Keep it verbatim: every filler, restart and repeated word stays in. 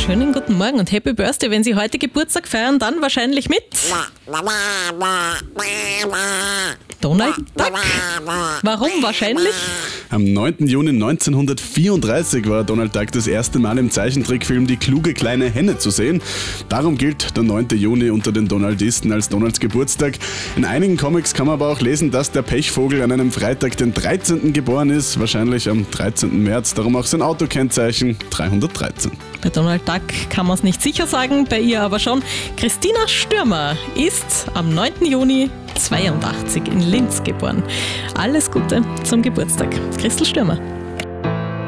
Schönen guten Morgen und Happy Birthday. Wenn Sie heute Geburtstag feiern, dann wahrscheinlich mit Donald Duck. Warum wahrscheinlich? Am neunten Juni neunzehnhundertvierunddreißig war Donald Duck das erste Mal im Zeichentrickfilm Die kluge kleine Henne zu sehen. Darum gilt der neunte Juni unter den Donaldisten als Donalds Geburtstag. In einigen Comics kann man aber auch lesen, dass der Pechvogel an einem Freitag, den dreizehnten geboren ist, wahrscheinlich am dreizehnten März, darum auch sein Autokennzeichen dreihundertdreizehn. Bei Donald Duck kann man es nicht sicher sagen, bei ihr aber schon. Christina Stürmer ist am neunten Juni zweiundachtzig in Linz geboren. Alles Gute zum Geburtstag, Christel Stürmer.